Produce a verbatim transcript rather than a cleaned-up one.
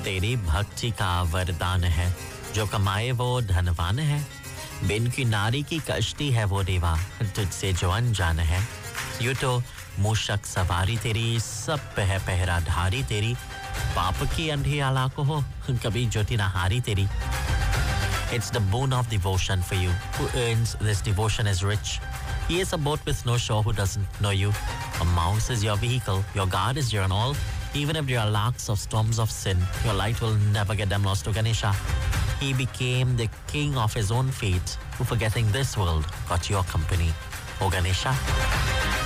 तेरी भक्ति का वरदान है, जो कमाए वो धनवान है। बिन की नारी की कश्ती है वो देवा, तुझसे जो अनजान है। यूं तो मूषक सवारी तेरी, सब पह पहराधारी तेरी। पाप की अंधी आला को हो, कभी ज्योति न हारी तेरी। It's the boon of devotion for you. Who earns this devotion is rich. He is a boat with no shore who doesn't know you. A mouse is your vehicle. Your God is your and all. Even if there are lakhs of storms of sin, your light will never get them lost to Ganesha. He became the king of his own fate, who forgetting this world got your company. O Ganesha.